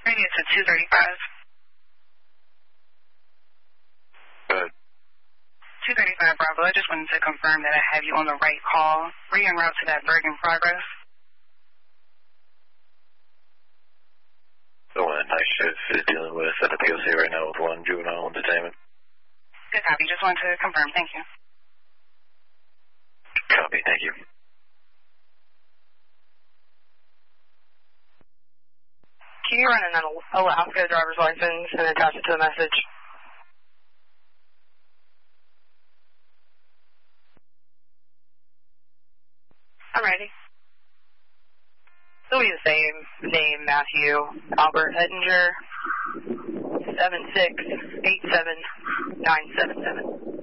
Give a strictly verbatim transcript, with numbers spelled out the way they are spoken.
Maybe it's a two thirty-five. Good. two thirty-five, Bravo. I just wanted to confirm that I have you on the right call. Were you en route to that Bergen Progress? The one night shift is dealing with at the P O C right now with one juvenile entertainment. Good copy. Just wanted to confirm. Thank you. Copy. Thank you. Can you run an Alaska driver's license and attach it to the message? I'm ready. It'll be the same name, Matthew Albert Ettinger, seven six eight seven nine seven seven.